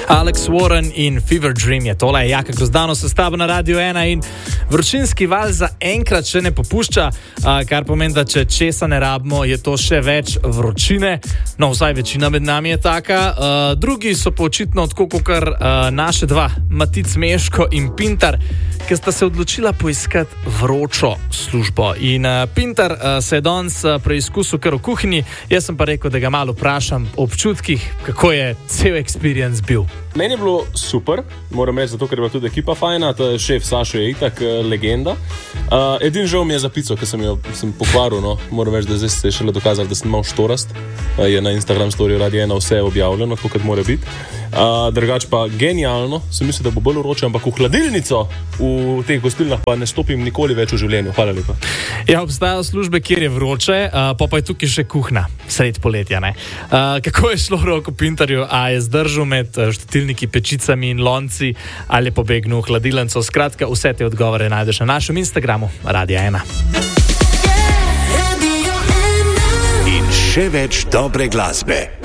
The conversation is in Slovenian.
Alex Warren in Fever Dream je tole, Jaka Gozdanov se s tabo na Radio 1 in vročinski val za enkrat še ne popušča, kar pomeni, da če česa ne rabimo, je to še več vročine. No, vsaj večina med nami je taka. Drugi so pa očitno tako kot naše dva, Matic Meško in Pintar, ki sta se odločila poiskati vročo službo. In Pintar se je danes preizkusil kar v kuhinji, jaz sem pa rekel, da ga malo vprašam o občutkih, kako je cel experience bil. Meni je bilo super, moram reči, zato ker je bila tudi ekipa fajna, ta šef Sašo je itak legenda. Edin žal mi je za pico, ki sem pokvaril, no. Moram reči, da zdaj se je šele dokazal, da sem mal štorast. Je na Instagram storiju Radio 1 vse objavljeno, kot mora biti. Drugač pa genialno, sem mislil, da bo bolj vroče, ampak v hladilnico v teh gostilnah pa ne stopim nikoli več v življenju. Hvala lepa. Ja, obstajajo službe, kjer je vroče, pa je tukaj še kuhna, sred poletja, ne. Kako je šlo roko Pintarju, a je zdržal med štetilniki, pečicami in lonci, ali je pobegnil v hladilnico? Skratka, vse te odgovore najdeš na našem Instagramu Radio 1. In še več dobre glasbe.